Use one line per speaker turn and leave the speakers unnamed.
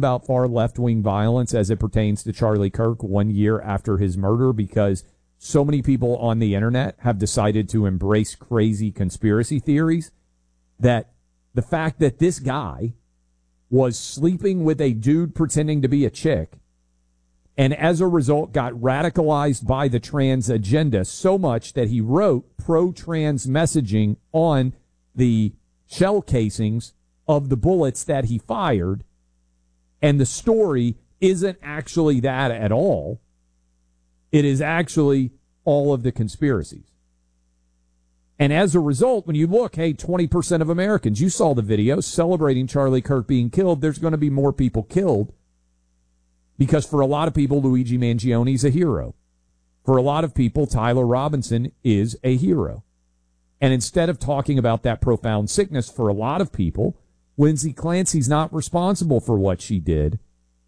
about far left-wing violence as it pertains to Charlie Kirk 1 year after his murder, because so many people on the internet have decided to embrace crazy conspiracy theories, that the fact that this guy was sleeping with a dude pretending to be a chick, and as a result got radicalized by the trans agenda so much that he wrote pro-trans messaging on the shell casings of the bullets that he fired, and the story isn't actually that at all. It is actually all of the conspiracies. And as a result, when you look, hey, 20% of Americans, you saw the video celebrating Charlie Kirk being killed, there's going to be more people killed. Because for a lot of people, Luigi Mangione is a hero. For a lot of people, Tyler Robinson is a hero. And instead of talking about that profound sickness, for a lot of people, Lindsay Clancy's not responsible for what she did.